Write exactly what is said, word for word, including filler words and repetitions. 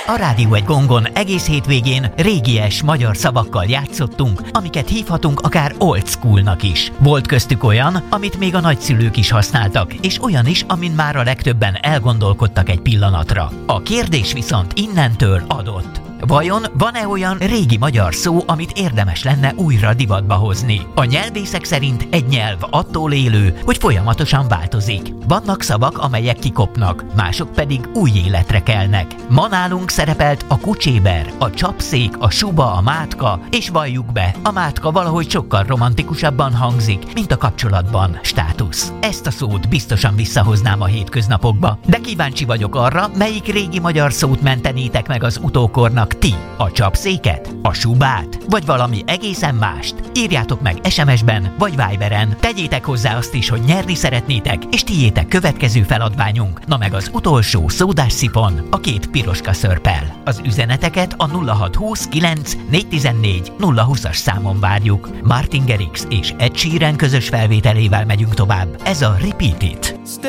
A Rádió egy gongon egész hétvégén régies magyar szavakkal játszottunk, amiket hívhatunk akár old schoolnak is. Volt köztük olyan, amit még a nagyszülők is használtak, és olyan is, amin már a legtöbben elgondolkodtak egy pillanatra. A kérdés viszont innentől adott. Vajon van-e olyan régi magyar szó, amit érdemes lenne újra divatba hozni? A nyelvészek szerint egy nyelv attól élő, hogy folyamatosan változik. Vannak szavak, amelyek kikopnak, mások pedig új életre kelnek. Ma nálunk szerepelt a kucséber, a csapszék, a suba, a mátka, és valljuk be, a mátka valahogy sokkal romantikusabban hangzik, mint a kapcsolatban státusz. Ezt a szót biztosan visszahoznám a hétköznapokba, de kíváncsi vagyok arra, melyik régi magyar szót mentenétek meg az utókornak ti, a csapszéket, a subát, vagy valami egészen mást. Írjátok meg es em es-ben, vagy Viberen. Tegyétek hozzá azt is, hogy nyerni szeretnétek, és tiétek következő feladványunk, na meg az utolsó szódás szifon, a két piroska szörppel. Az üzeneteket a nulla hat húsz kilenc négyszáztizennégy nulla húszas számon várjuk. Martin Garrix és Ed Sheeran közös felvételével megyünk tovább. Ez a Repeat It.